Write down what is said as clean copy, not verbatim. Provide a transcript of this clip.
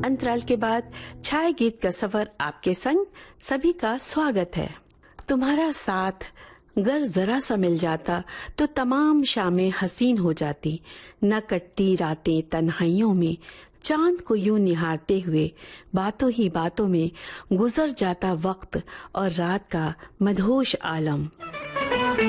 अंतराल के बाद छाया गीत का सफर आपके संग सभी का स्वागत है। तुम्हारा साथ गर जरा सा मिल जाता तो तमाम शामें हसीन हो जाती, न कटती रातें तन्हाइयों में, चांद को यूं निहारते हुए बातों ही बातों में गुजर जाता वक्त और रात का मदहोश आलम।